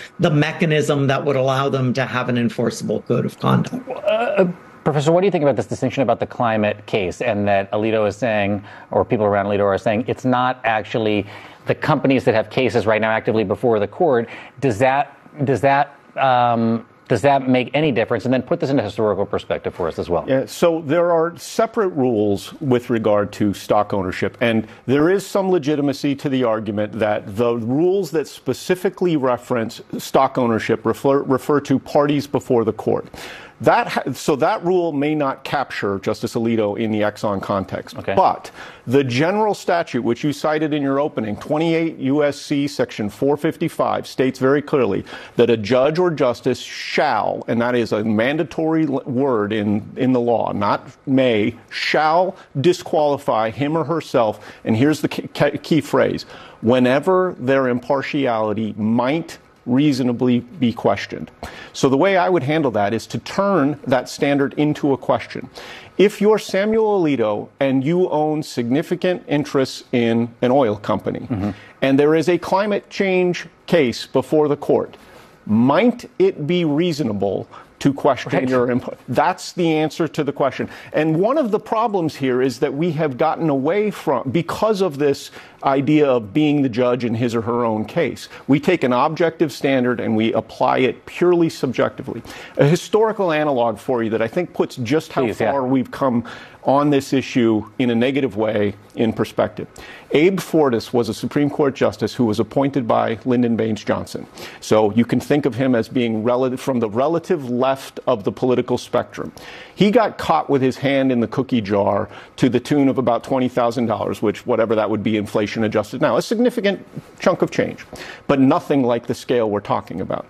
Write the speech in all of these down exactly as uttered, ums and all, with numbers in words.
the mechanism that would allow them to have an enforceable code of conduct. Uh, Professor, what do you think about this distinction about the climate case, and that Alito is saying, or people around Alito are saying, it's not actually the companies that have cases right now actively before the court? Does that does that um, does that make any difference? And then put this into historical perspective for us as well. Yeah, so there are separate rules with regard to stock ownership, and there is some legitimacy to the argument that the rules that specifically reference stock ownership refer, refer to parties before the court. That so that rule may not capture Justice Alito in the Exxon context. Okay. But the general statute, which you cited in your opening, twenty-eight U S C section four fifty-five, states very clearly that a judge or justice shall, and that is a mandatory word in, in the law, not may, shall disqualify him or herself, and here's the key, key phrase, whenever their impartiality might reasonably be questioned. So the way I would handle that is to turn that standard into a question. If you're Samuel Alito and you own significant interests in an oil company, mm-hmm. and there is a climate change case before the court, might it be reasonable to question right. your input? That's the answer to the question. And one of the problems here is that we have gotten away from, because of this idea of being the judge in his or her own case, we take an objective standard and we apply it purely subjectively. A historical analog for you that I think puts just how Please, far yeah. we've come on this issue in a negative way in perspective. Abe Fortas was a Supreme Court justice who was appointed by Lyndon Baines Johnson. So you can think of him as being relative from the relative left of the political spectrum. He got caught with his hand in the cookie jar to the tune of about twenty thousand dollars, which whatever that would be inflation adjusted now, a significant chunk of change, but nothing like the scale we're talking about.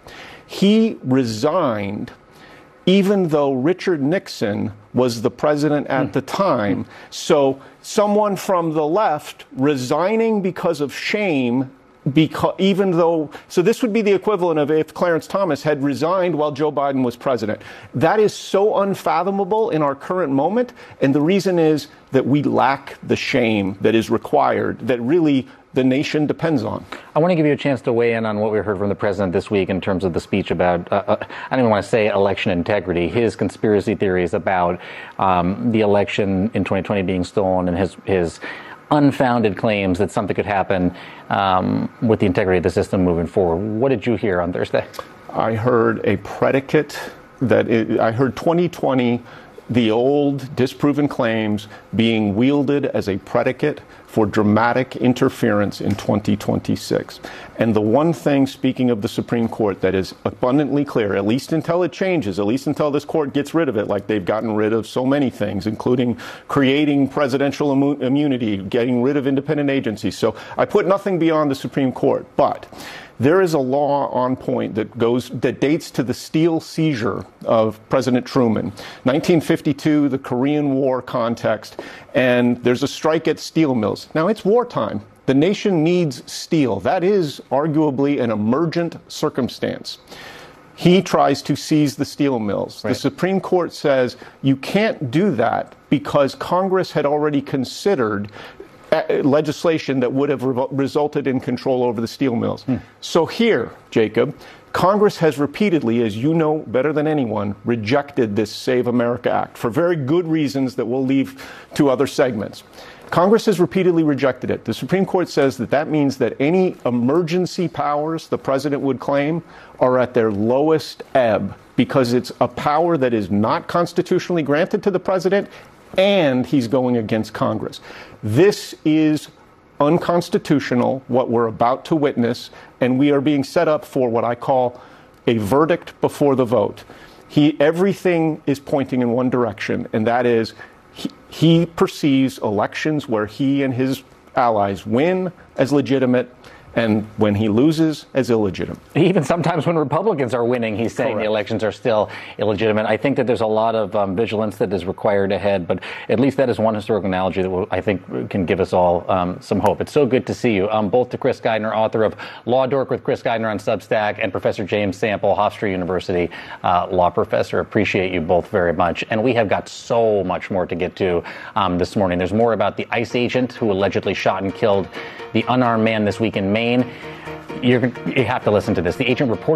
He resigned even though Richard Nixon was the president at the time. So someone from the left resigning because of shame, because even though, so this would be the equivalent of if Clarence Thomas had resigned while Joe Biden was president. That is so unfathomable in our current moment. And the reason is that we lack the shame that is required, that really the nation depends on. I want to give you a chance to weigh in on what we heard from the president this week in terms of the speech about, uh, uh, I don't even want to say election integrity, his conspiracy theories about um, the election in twenty twenty being stolen, and his his unfounded claims that something could happen um, with the integrity of the system moving forward. What did you hear on Thursday? I heard a predicate that it, I heard twenty twenty, the old disproven claims being wielded as a predicate for dramatic interference in twenty twenty-six. And the one thing, speaking of the Supreme Court, that is abundantly clear, at least until it changes, at least until this court gets rid of it, like they've gotten rid of so many things, including creating presidential immu- immunity, getting rid of independent agencies. So I put nothing beyond the Supreme Court, but there is a law on point that goes that dates to the steel seizure of President Truman, nineteen fifty-two, the Korean War context, and there's a strike at steel mills. Now, it's wartime. The nation needs steel. That is arguably an emergent circumstance. He tries to seize the steel mills. Right. The Supreme Court says you can't do that because Congress had already considered legislation that would have re- resulted in control over the steel mills. Hmm. So here, Jacob, Congress has repeatedly, as you know better than anyone, rejected this Save America Act for very good reasons that we'll leave to other segments. Congress has repeatedly rejected it. The Supreme Court says that that means that any emergency powers the president would claim are at their lowest ebb because it's a power that is not constitutionally granted to the president and he's going against Congress. This is unconstitutional, what we're about to witness, and we are being set up for what I call a verdict before the vote. He, everything is pointing in one direction, and that is he, he perceives elections where he and his allies win as legitimate, and when he loses, as illegitimate. Even sometimes when Republicans are winning, he's saying Correct. The elections are still illegitimate. I think that there's a lot of um, vigilance that is required ahead, but at least that is one historical analogy that will, I think can give us all um, some hope. It's so good to see you, um, both to Chris Geidner, author of Law Dork with Chris Geidner on Substack, and Professor James Sample, Hofstra University uh, law professor. Appreciate you both very much. And we have got so much more to get to um, this morning. There's more about the ICE agent who allegedly shot and killed the unarmed man this week in Maine. You're, you have to listen to this. The agent reported